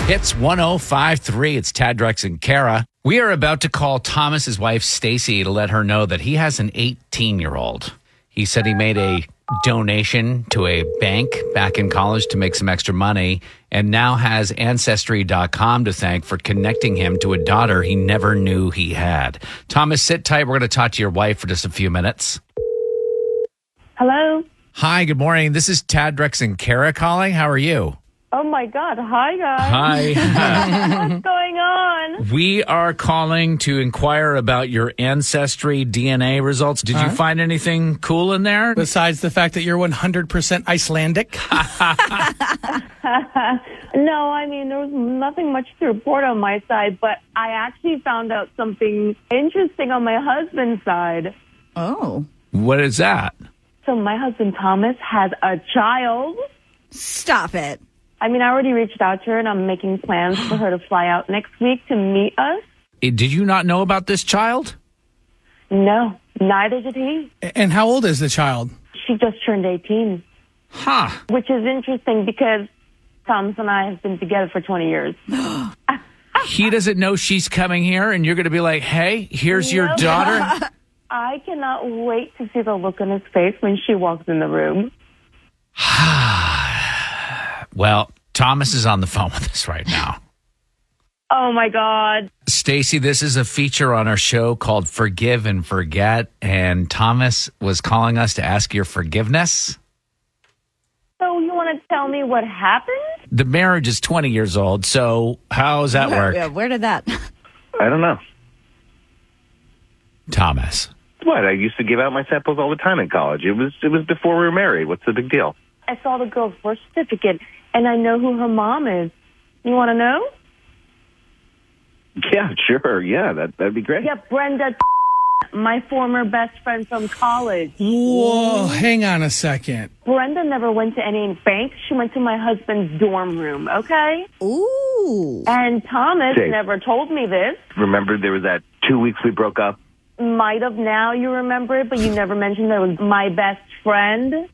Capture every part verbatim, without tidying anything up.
Hits one oh five point three. It's Tad, Drex, and Kara. We are about to call Thomas's wife, Stacy, to let her know that he has an eighteen-year-old. He said he made a donation to a bank back in college to make some extra money and now has Ancestry dot com to thank for connecting him to a daughter he never knew he had. Thomas, sit tight. We're going to talk to your wife for just a few minutes. Hello. Hi, good morning. This is Tad, Drex, and Kara calling. How are you? Oh, my God. Hi, guys. Hi. What's going on? We are calling to inquire about your Ancestry D N A results. Did Huh? you find anything cool in there? Besides the fact that you're one hundred percent Icelandic? No, I mean, there was nothing much to report on my side, but I actually found out something interesting on my husband's side. Oh. What is that? So my husband, Thomas, has a child. Stop it. I mean, I already reached out to her, and I'm making plans for her to fly out next week to meet us. Eh, Did you not know about this child? No, neither did he. And how old is the child? She just turned eighteen, Huh. which is interesting because Thomas and I have been together for twenty years. He doesn't know she's coming here, and you're going to be like, hey, here's your No. daughter? I cannot wait to see the look on his face when she walks in the room. Well, Thomas is on the phone with us right now. Oh, my God. Stacy, this is a feature on our show called Forgive and Forget, and Thomas was calling us to ask your forgiveness. So you want to tell me what happened? The marriage is twenty years old, so how does that work? Yeah, where did that? I don't know. Thomas. What? I used to give out my samples all the time in college. It was it was before we were married. What's the big deal? I saw the girl's birth certificate, and I know who her mom is. You want to know? Yeah, sure. Yeah, that that'd be great. Yeah, Brenda, my former best friend from college. Whoa, hang on a second. Brenda never went to any bank. She went to my husband's dorm room, okay? Ooh. And Thomas Jake. never told me this. Remember there was that two weeks we broke up? Might have now you remember it, but you never mentioned that it was my best friend.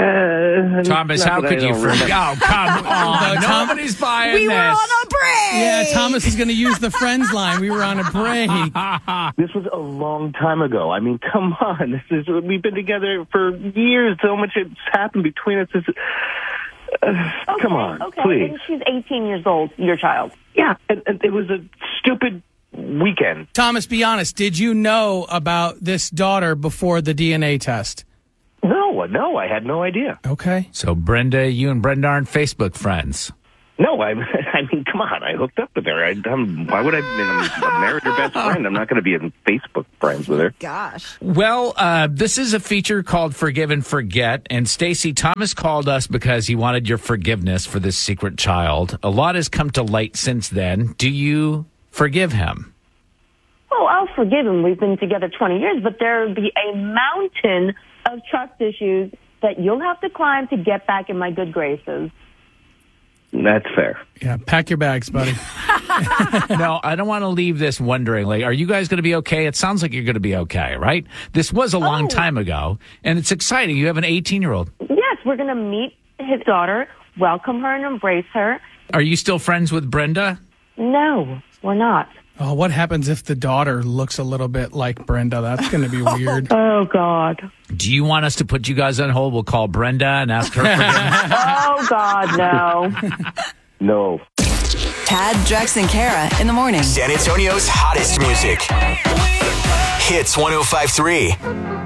Uh, Thomas, not how that I could you don't forget? remember. Oh, come on. No, Tom- Nobody's buying We this. were on a break. Yeah, Thomas is going to use the friends line. We were on a break. This was a long time ago. I mean, come on. This is we've been together for years. So much has happened between us. This is, uh, Okay, come on, okay. please. And she's eighteen years old, your child. Yeah, and, and it was a stupid weekend. Thomas, be honest. Did you know about this daughter before the D N A test? No, no, I had no idea. Okay. So, Brenda, you and Brenda aren't Facebook friends. No, I, I mean, come on. I hooked up with her. I, I'm, why would I? I mean, I'm married her best friend. I'm not going to be in Facebook friends with her. Gosh. Well, uh, this is a feature called Forgive and Forget. And Stacy, Thomas called us because he wanted your forgiveness for this secret child. A lot has come to light since then. Do you forgive him? Oh, I'll forgive him. We've been together twenty years, but there will be a mountain of trust issues that you'll have to climb to get back in my good graces. That's fair. Yeah, pack your bags, buddy. No, I don't want to leave this wondering, like, are you guys going to be okay? It sounds like you're going to be okay, right? This was a long Oh. time ago, and it's exciting. You have an eighteen-year-old. Yes, we're going to meet his daughter, welcome her and embrace her. Are you still friends with Brenda? No, we're not. Oh, what happens if the daughter looks a little bit like Brenda? That's going to be weird. Oh, God. Do you want us to put you guys on hold? We'll call Brenda and ask her forgiveness. Oh, God, no. No. Tad, Drex, and Kara in the morning. San Antonio's hottest music. Hits one oh five point three.